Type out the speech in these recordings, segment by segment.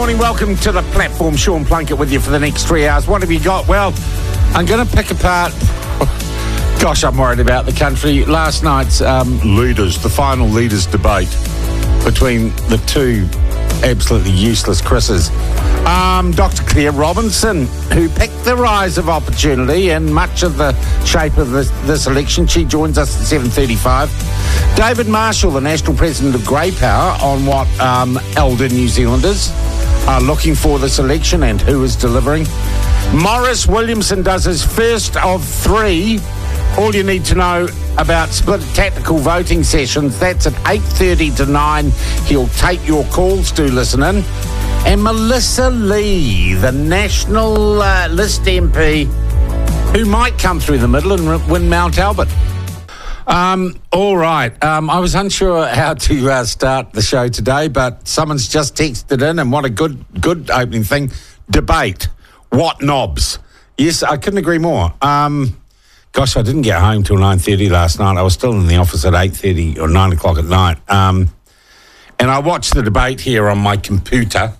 Morning, welcome to the platform. Sean Plunkett with you for the next 3 hours. What have you got? Well, I'm going to pick apart... Gosh, I'm worried about the country. Last night's the final leaders debate between the two absolutely useless Chris's. Dr. Claire Robinson, who picked the rise of opportunity and much of the shape of this election. She joins us at 7:35. David Marshall, the National President of Grey Power, on what elder New Zealanders are looking for this election and who is delivering. Morris Williamson does his first of three all you need to know about split tactical voting sessions. That's at 8:30 to 9. He'll take your calls. Do listen in. And Melissa Lee, the National List MP, who might come through the middle and win Mount Albert. All right. I was unsure how to start the show today, but someone's just texted in, and what a good opening thing. Debate. What knobs? Yes, I couldn't agree more. Gosh, I didn't get home till 9:30 last night. I was still in the office at 8:30 or 9 o'clock at night. And I watched the debate here on my computer.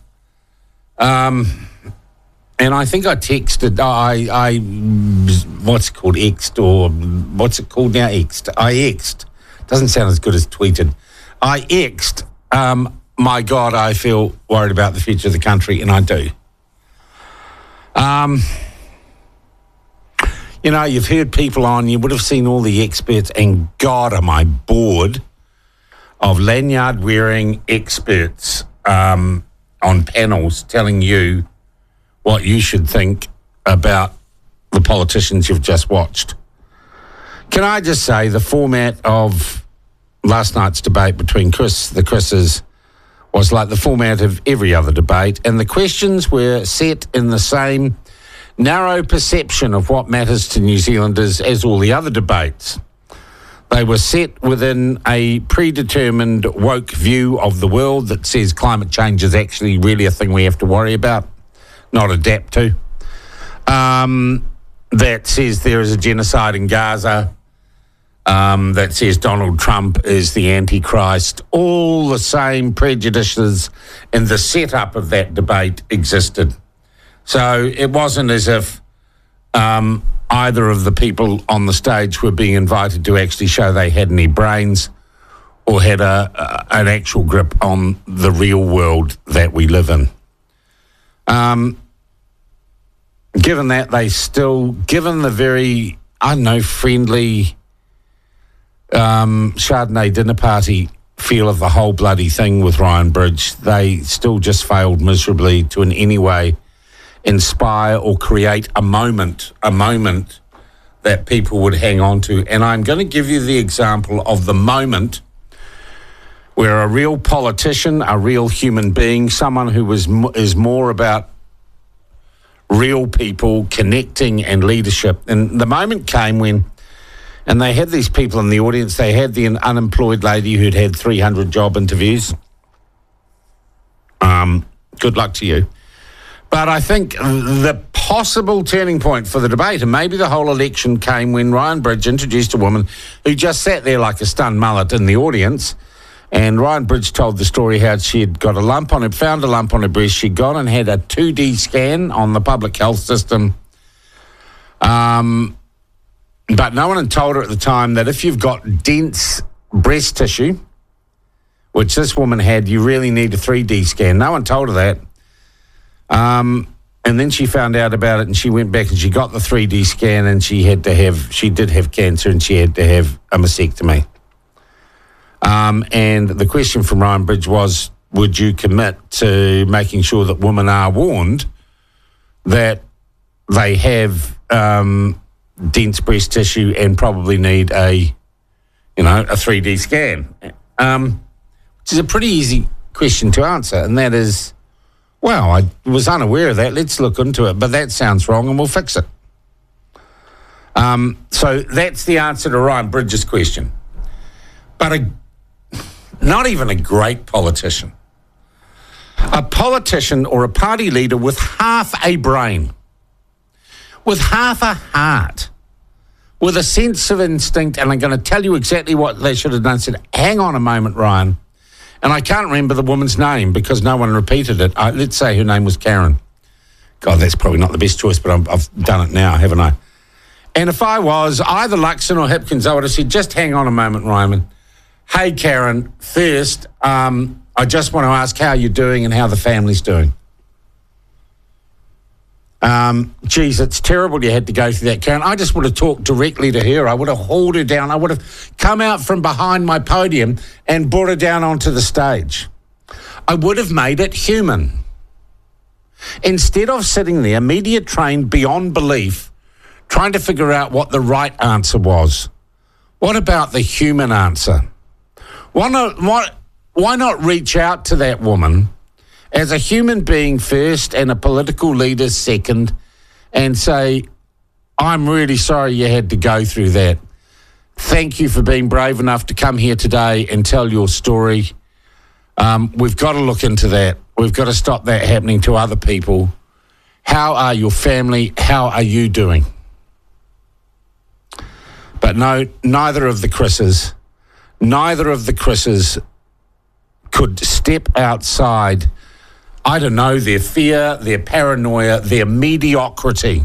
And I think I texted, what's it called, X'd, or what's it called now, X'd? I X'd. Doesn't sound as good as tweeted. I X'd, my God, I feel worried about the future of the country, and I do. You know, you've heard people on, you would have seen all the experts, and God, am I bored of lanyard-wearing experts on panels telling you what you should think about the politicians you've just watched. Can I just say the format of last night's debate between the Chris's was like the format of every other debate, and the questions were set in the same narrow perception of what matters to New Zealanders as all the other debates. They were set within a predetermined woke view of the world that says climate change is actually really a thing we have to worry about, not adapt to. That says there is a genocide in Gaza. That says Donald Trump is the Antichrist. All the same prejudices in the setup of that debate existed. So it wasn't as if either of the people on the stage were being invited to actually show they had any brains or had an actual grip on the real world that we live in. Given that given the very, friendly Chardonnay dinner party feel of the whole bloody thing with Ryan Bridge, they still just failed miserably to in any way inspire or create a moment that people would hang on to. And I'm going to give you the example of the moment where a real politician, a real human being, someone who is more about real people connecting and leadership. And the moment came when, and they had these people in the audience, they had the unemployed lady who'd had 300 job interviews. Good luck to you. But I think the possible turning point for the debate, and maybe the whole election, came when Ryan Bridge introduced a woman who just sat there like a stunned mullet in the audience. And Ryan Bridge told the story how she had got found a lump on her breast. She'd gone and had a 2D scan on the public health system. But no one had told her at the time that if you've got dense breast tissue, which this woman had, you really need a 3D scan. No one told her that. And then she found out about it, and she went back and she got the 3D scan, and she did have cancer, and she had to have a mastectomy. And the question from Ryan Bridge was, would you commit to making sure that women are warned that they have dense breast tissue and probably need a 3D scan? Which is a pretty easy question to answer, and that is, well, I was unaware of that. Let's look into it. But that sounds wrong, and we'll fix it. So that's the answer to Ryan Bridges' question. But not even a great politician. A politician or a party leader with half a brain, with half a heart, with a sense of instinct, and I'm going to tell you exactly what they should have done. Said, hang on a moment, Ryan. And I can't remember the woman's name because no one repeated it. Let's say her name was Karen. God, that's probably not the best choice, but I've done it now, haven't I? And if I was either Luxon or Hipkins, I would have said, just hang on a moment, Ryman. Hey, Karen, first, I just want to ask how you're doing and how the family's doing. Geez, it's terrible you had to go through that, Karen. I just would have talked directly to her. I would have hauled her down. I would have come out from behind my podium and brought her down onto the stage. I would have made it human. Instead of sitting there, media trained beyond belief, trying to figure out what the right answer was. What about the human answer? Why not reach out to that woman as a human being first and a political leader second and say, I'm really sorry you had to go through that. Thank you for being brave enough to come here today and tell your story. We've got to look into that. We've got to stop that happening to other people. How are your family? How are you doing? But no, neither of the Chris's could step outside, I don't know, their fear, their paranoia, their mediocrity,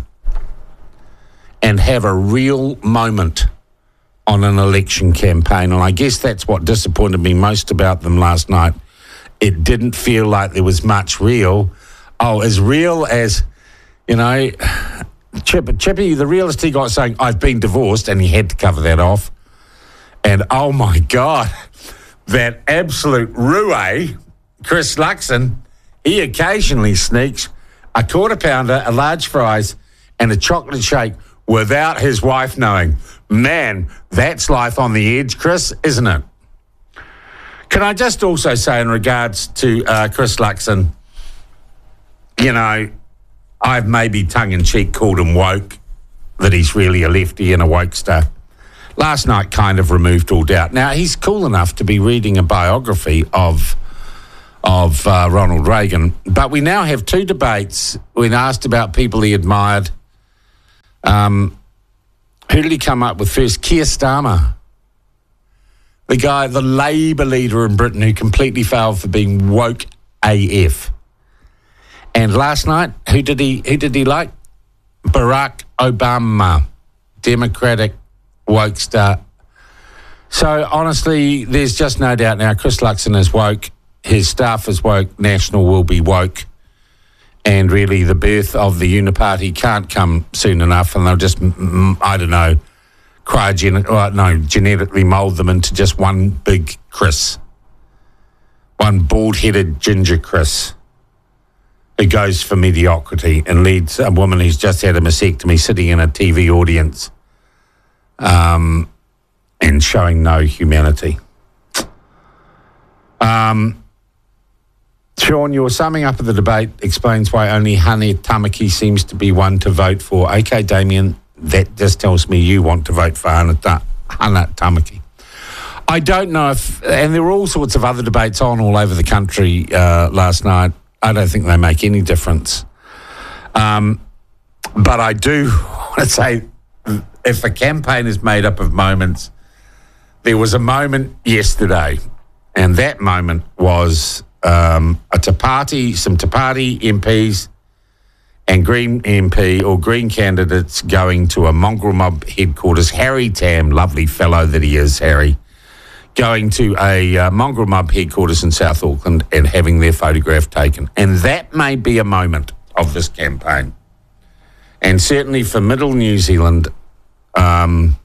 and have a real moment on an election campaign. And I guess that's what disappointed me most about them last night. It didn't feel like there was much real. Oh, as real as, you know, Chippy, the realist he got saying, I've been divorced, and he had to cover that off. And oh my God, that absolute roue, Chris Luxon, he occasionally sneaks a quarter pounder, a large fries, and a chocolate shake without his wife knowing. Man, that's life on the edge, Chris, isn't it? Can I just also say in regards to Chris Luxon, you know, I've maybe tongue-in-cheek called him woke, that he's really a lefty and a wokester. Last night kind of removed all doubt. Now, he's cool enough to be reading a biography of Ronald Reagan, but we now have two debates. When asked about people he admired, who did he come up with first? Keir Starmer. The guy, the Labour leader in Britain who completely failed for being woke AF. And last night, who did he like? Barack Obama, Democratic wokester. So honestly, there's just no doubt now Chris Luxon is woke, his staff is woke, National will be woke, and really the birth of the Uniparty can't come soon enough, and they'll just, I don't know, genetically mould them into just one big Chris. One bald-headed ginger Chris who goes for mediocrity and leads a woman who's just had a mastectomy sitting in a TV audience and showing no humanity. Sean, your summing up of the debate explains why only Hane Tamaki seems to be one to vote for. Okay, Damien, that just tells me you want to vote for Hane Tamaki. I don't know if, and there were all sorts of other debates on all over the country last night. I don't think they make any difference. But I do want to say, if a campaign is made up of moments, there was a moment yesterday, and that moment was some Te Party MPs and Green MP or Green candidates going to a mongrel mob headquarters. Harry Tam, lovely fellow that he is, Harry, going to a mongrel mob headquarters in South Auckland and having their photograph taken. And that may be a moment of this campaign. And certainly for Middle New Zealand, that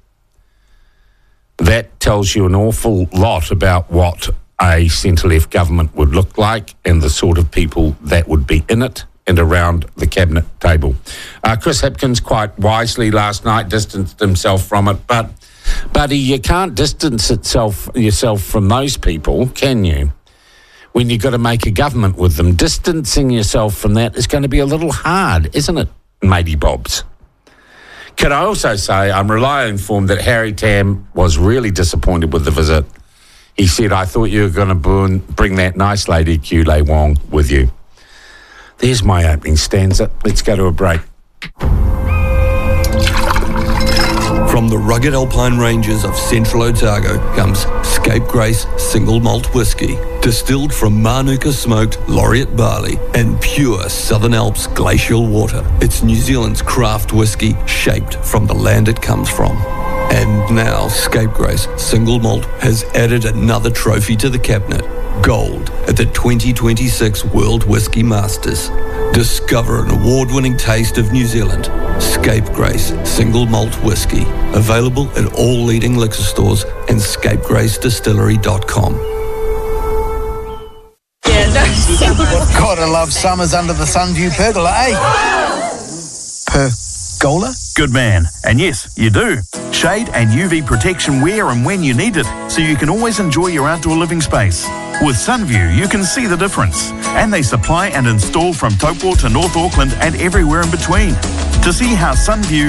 tells you an awful lot about what a centre-left government would look like and the sort of people that would be in it and around the cabinet table. Chris Hipkins quite wisely last night distanced himself from it, but Buddy, you can't distance yourself from those people, can you? When you've got to make a government with them. Distancing yourself from that is going to be a little hard, isn't it, matey Bobs? Can I also say I'm reliably informed that Harry Tam was really disappointed with the visit. He said, I thought you were going to bring that nice lady, Kulei Wong, with you. There's my opening stanza. Let's go to a break. From the rugged alpine ranges of central Otago comes Scapegrace Single Malt Whisky, distilled from Manuka smoked laureate barley and pure Southern Alps glacial water. It's New Zealand's craft whisky shaped from the land it comes from. And now Scapegrace Single Malt has added another trophy to the cabinet, gold at the 2026 World Whisky Masters. Discover an award-winning taste of New Zealand. Scapegrace Single Malt Whisky. Available at all leading liquor stores and scapegracedistillery.com. Gotta love summers under the Sunview pergola, eh? Pergola? Good man. And yes, you do. Shade and UV protection where and when you need it, so you can always enjoy your outdoor living space. With Sunview, you can see the difference. And they supply and install from Taupo to North Auckland and everywhere in between. To see how Sunview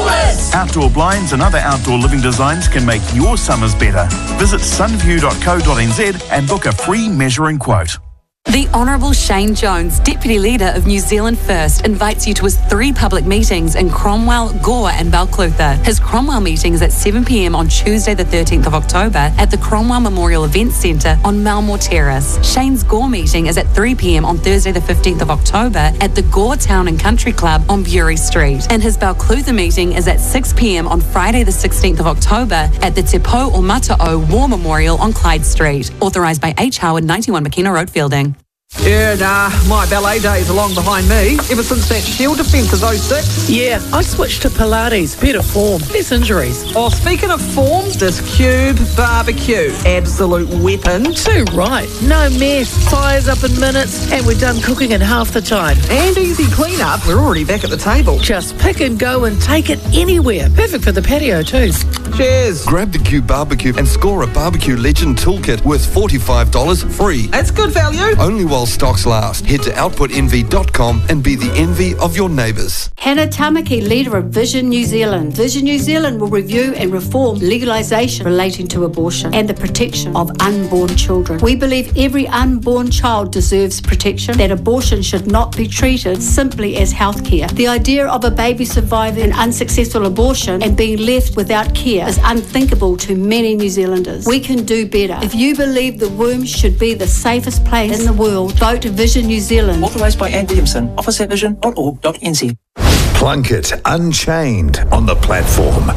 outdoor blinds and other outdoor living designs can make your summers better, visit sunview.co.nz and book a free measuring quote. The Honourable Shane Jones, Deputy Leader of New Zealand First, invites you to his 3 public meetings in Cromwell, Gore and Balclutha. His Cromwell meeting is at 7 p.m. on Tuesday the 13th of October at the Cromwell Memorial Events Centre on Malmore Terrace. Shane's Gore meeting is at 3 p.m. on Thursday the 15th of October at the Gore Town and Country Club on Bury Street. And his Balclutha meeting is at 6 p.m. on Friday the 16th of October at the Te Pou o Mata'o War Memorial on Clyde Street. Authorised by H. Howard, 91 McKenna Road, Fielding. Yeah, nah, my ballet days are long behind me. Ever since that Shield defence of 06. Yeah, I switched to Pilates. Better form, less injuries. Oh, speaking of form, this Cube barbecue. Absolute weapon. Too right. No mess. Fires up in minutes, and we're done cooking in half the time. And easy clean-up. We're already back at the table. Just pick and go and take it anywhere. Perfect for the patio too. Cheers. Grab the Cube Barbecue and score a Barbecue Legend Toolkit worth $45 free. That's good value. Only while stocks last. Head to outputenvy.com and be the envy of your neighbours. Hannah Tamaki, leader of Vision New Zealand. Vision New Zealand will review and reform legalisation relating to abortion and the protection of unborn children. We believe every unborn child deserves protection, that abortion should not be treated simply as healthcare. The idea of a baby surviving an unsuccessful abortion and being left without care is unthinkable to many New Zealanders. We can do better. If you believe the womb should be the safest place in the world, vote Vision New Zealand. Authorised by Anne Williamson. Office at vision.org.nz. Plunkett Unchained on the platform.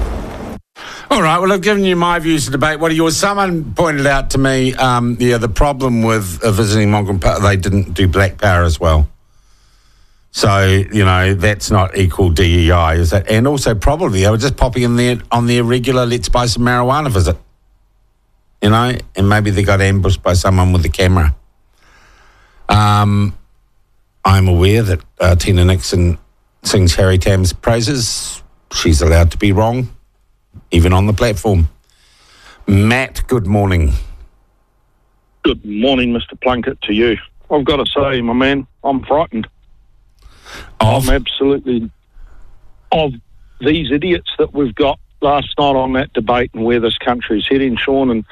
All right, well, I've given you my views of the debate. What are yours? Someone pointed out to me, the problem with visiting Mongrel Park, they didn't do Black Power as well. So, that's not equal DEI, is that? And also probably they were just popping in there on their regular let's buy some marijuana visit. And maybe they got ambushed by someone with a camera. I'm aware that Tina Nixon sings Harry Tam's praises. She's allowed to be wrong, even on the platform. Matt, good morning. Good morning, Mr. Plunkett, to you. I've got to say, my man, I'm frightened. I'm absolutely of these idiots that we've got last night on that debate and where this country is heading, Sean. And,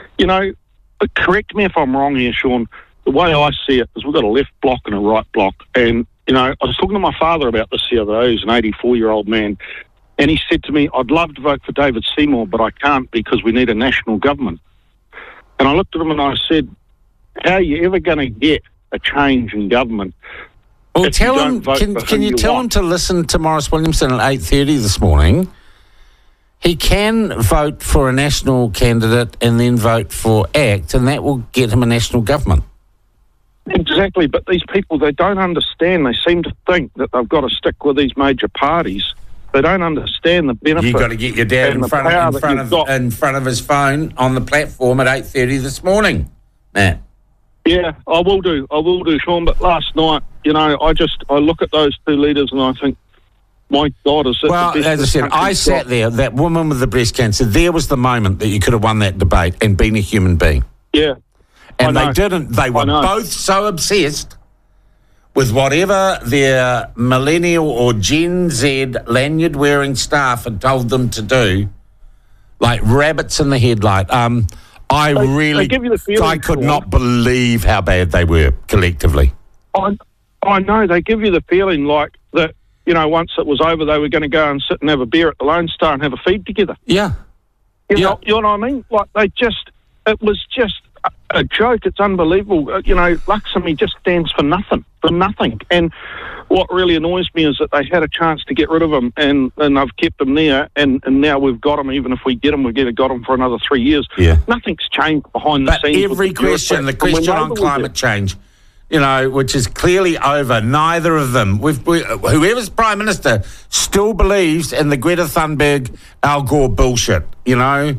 correct me if I'm wrong here, Sean. The way I see it is we've got a left block and a right block. And, I was talking to my father about this the other day, who's an 84-year-old man, and he said to me, I'd love to vote for David Seymour, but I can't because we need a national government. And I looked at him and I said, how are you ever going to get a change in government? Well, tell him, can you tell him to listen to Morris Williamson at 8:30 this morning? He can vote for a national candidate and then vote for ACT, and that will get him a national government. Exactly, but these people, they don't understand. They seem to think that they've got to stick with these major parties. They don't understand the benefit. You've got to get your dad in front of his phone on the platform at 8:30 this morning, Matt. Yeah, I will do, Sean. But last night, I look at those two leaders and I think, my God, is that well, the best as I said, I sat there, that woman with the breast cancer, there was the moment that you could have won that debate and been a human being. Yeah. And they didn't. They were both so obsessed with whatever their millennial or Gen Z lanyard-wearing staff had told them to do, like rabbits in the headlight. I could not believe how bad they were collectively. I know. They give you the feeling like that once it was over, they were going to go and sit and have a beer at the Lone Star and have a feed together. Yeah. You know what I mean? Like, it was just a joke. It's unbelievable. Luxon just stands for nothing. And what really annoys me is that they had a chance to get rid of him, and I've kept him there, and now we've got him. Even if we get him, we've got him for another 3 years. Yeah. Nothing's changed behind the scenes. But the question on climate change, which is clearly over, neither of them, whoever's Prime Minister, still believes in the Greta Thunberg, Al Gore bullshit, They're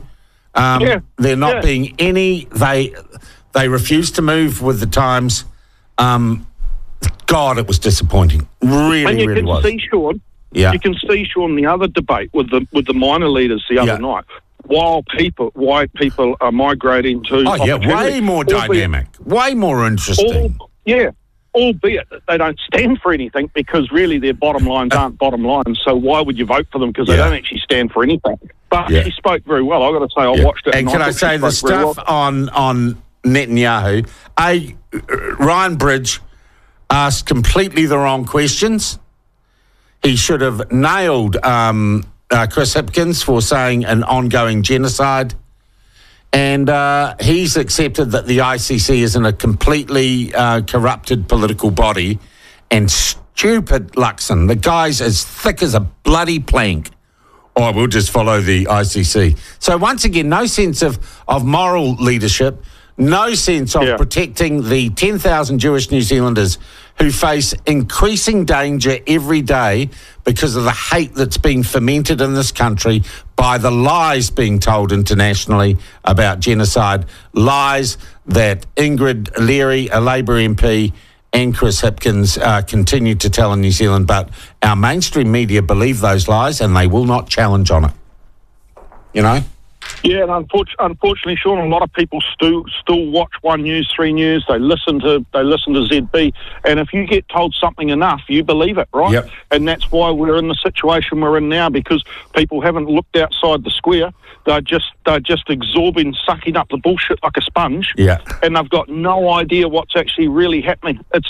not being any... They refuse to move with the times. God, it was disappointing. Really was. See, Sean, you can see, Sean, the other debate with the minor leaders the other night. Why people are migrating to... Oh, yeah, way more dynamic, way more interesting. Albeit that they don't stand for anything, because really their bottom lines aren't bottom lines, so why would you vote for them? Because they don't actually stand for anything. But she spoke very well. I've got to say, I watched it. And can I say the stuff on Netanyahu, Ryan Bridge asked completely the wrong questions. He should have nailed Chris Hipkins for saying an ongoing genocide. And he's accepted that the ICC isn't a completely corrupted political body. And stupid Luxon, the guy's as thick as a bloody plank. Oh, we'll just follow the ICC. So once again, no sense of moral leadership, no sense of protecting the 10,000 Jewish New Zealanders who face increasing danger every day because of the hate that's being fermented in this country by the lies being told internationally about genocide, lies that Ingrid Leary, a Labour MP, and Chris Hipkins continue to tell in New Zealand. But our mainstream media believe those lies and they will not challenge on it. Yeah, and unfortunately, Sean, a lot of people still watch One News, 3 News. They listen to ZB, and if you get told something enough, you believe it, right? Yep. And that's why we're in the situation we're in now, because people haven't looked outside the square. They're just absorbing, sucking up the bullshit like a sponge. Yeah. And they've got no idea what's actually really happening. It's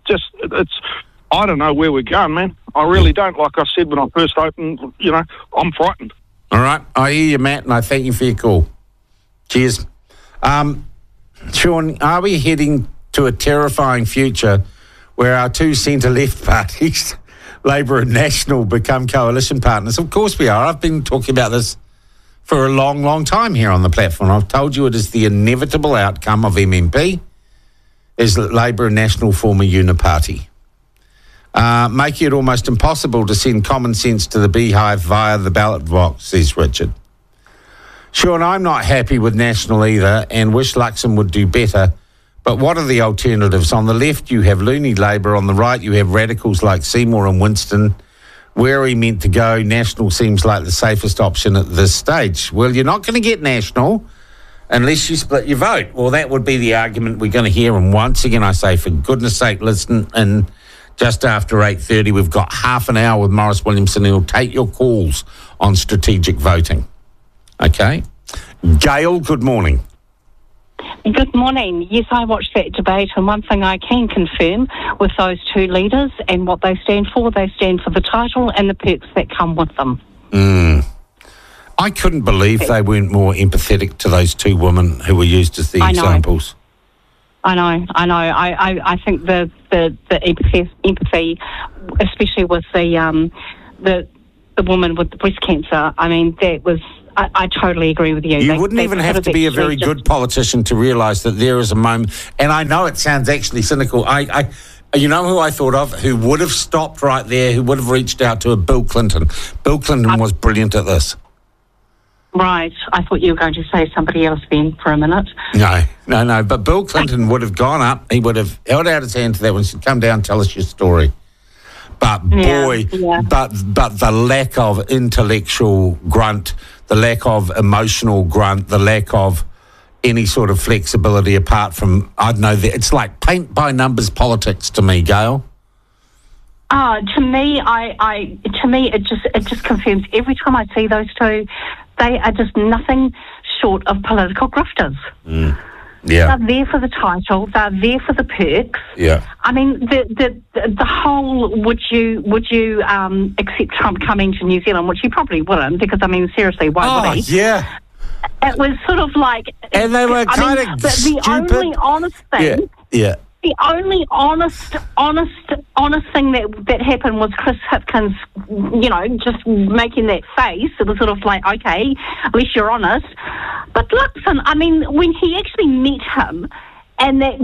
I don't know where we're going, man. I really don't. Like I said when I first opened, I'm frightened. All right. I hear you, Matt, and I thank you for your call. Cheers. Sean, are we heading to a terrifying future where our two centre-left parties, Labour and National, become coalition partners? Of course we are. I've been talking about this for a long, long time here on the platform. I've told you it is the inevitable outcome of MMP, is that Labour and National form a uniparty. Making it almost impossible to send common sense to the beehive via the ballot box, says Richard. Sean, I'm not happy with National either and wish Luxon would do better, but what are the alternatives? On the left, you have loony Labour. On the right, you have radicals like Seymour and Winston. Where are we meant to go? National seems like the safest option at this stage. Well, you're not going to get National unless you split your vote. Well, that would be the argument we're going to hear. And once again, I say, for goodness sake, listen. And just after 8:30, we've got half an hour with Maurice Williamson, who'll take your calls on strategic voting. Okay? Gail, good morning. Good morning. Yes, I watched that debate, and one thing I can confirm with those two leaders and what they stand for the title and the perks that come with them. I couldn't believe they weren't more empathetic to those two women who were used as the examples. I know. I think the empathy, especially with the woman with the breast cancer. I mean, that was. I totally agree with you. You wouldn't even have to be a very good politician to realise that there is a moment, and I know it sounds actually cynical. You know who I thought of, who would have stopped right there, who would have reached out to Bill Clinton. Bill Clinton was brilliant at this. Right. I thought you were going to say somebody else then for a minute. No. But Bill Clinton would have gone up, he would have held out his hand to that one and said, come down, tell us your story. But but the lack of intellectual grunt, the lack of emotional grunt, the lack of any sort of flexibility apart from, I don't know, it's like paint by numbers politics to me, Gail. To me, it just confirms every time I see those two, they are just nothing short of political grifters. Yeah. They're there for the title. They're there for the perks. Yeah. I mean, the whole would you accept Trump coming to New Zealand, which you probably wouldn't, because, I mean, seriously, why would he? Yeah. It was sort of like... And they were kind of stupid. The only honest thing... Yeah. The only honest thing that happened was Chris Hipkins, just making that face. It was sort of like, okay, at least you're honest. But listen, I mean, when he actually met him and that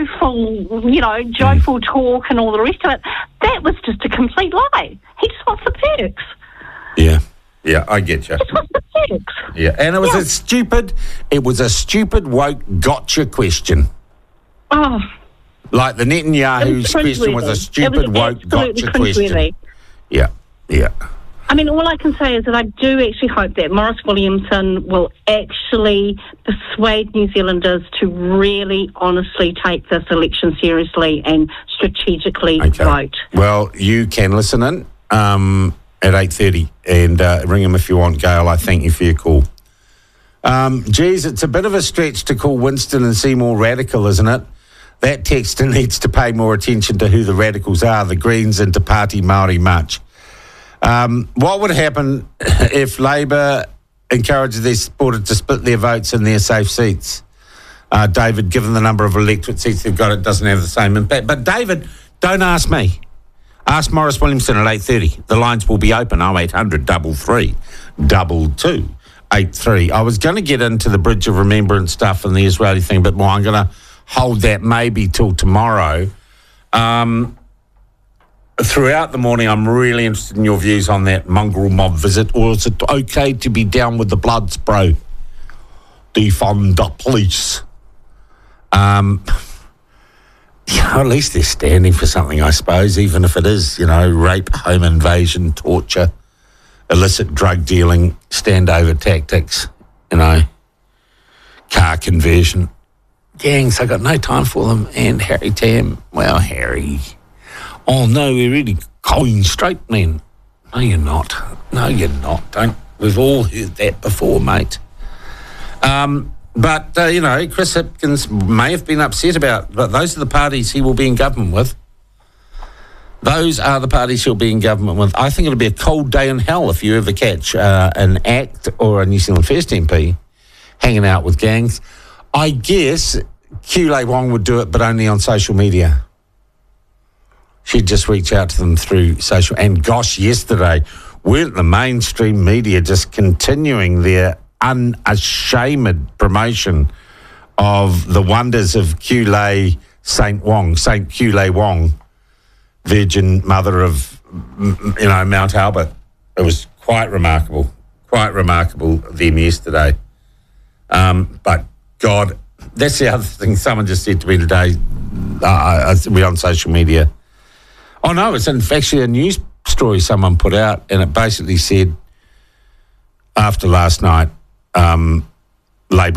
joyful talk and all the rest of it, that was just a complete lie. He just wants the perks. Yeah. Yeah, I get you. Just wants the perks. Yeah, and it was a stupid woke gotcha question. Oh. Like the Netanyahu's question was a stupid woke gotcha question. Yeah. I mean, all I can say is that I do actually hope that Morris Williamson will actually persuade New Zealanders to really, honestly take this election seriously and strategically vote. Well, you can listen in at 8:30 and ring him if you want, Gail. I thank you for your call. Geez, it's a bit of a stretch to call Winston and Seymour radical, isn't it? That texter needs to pay more attention to who the radicals are, the Greens and Te Pāti Māori much. What would happen if Labour encourages their supporters to split their votes in their safe seats? David, given the number of electorate seats they've got, it doesn't have the same impact. But David, don't ask me. Ask Morris Williamson at 8:30. The lines will be open, 0800 333 2283. I was going to get into the Bridge of Remembrance stuff and the Israeli thing a bit more. I'm going to hold that maybe till tomorrow. Throughout the morning, I'm really interested in your views on that mongrel mob visit. Or is it okay to be down with the blood spray? Defund the police. At least they're standing for something, I suppose, even if it is, rape, home invasion, torture, illicit drug dealing, standover tactics, car conversion. Gangs, I got no time for them. And Harry Tam, well, Harry. Oh, no, we're really going straight, man. No, you're not. No, you're not. We've all heard that before, mate. But Chris Hipkins may have been upset about, but those are the parties he will be in government with. Those are the parties he'll be in government with. I think it'll be a cold day in hell if you ever catch an ACT or a New Zealand First MP hanging out with gangs. I guess Kulei Wong would do it, but only on social media. She'd just reach out to them through social. And gosh, yesterday, weren't the mainstream media just continuing their unashamed promotion of the wonders of Saint Kulei Wong, Virgin Mother of, Mount Albert. It was quite remarkable them yesterday. But God, that's the other thing someone just said to me today. We're on social media. Oh, no, it's actually a news story someone put out, and it basically said, after last night,